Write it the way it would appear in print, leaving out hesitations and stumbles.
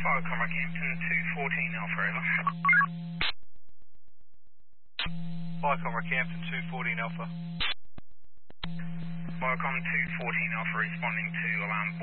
Viacom Rockhampton 214 Alpha, over. Viacom Rockhampton 214 Alpha. Viacom 214 Alpha responding to alarm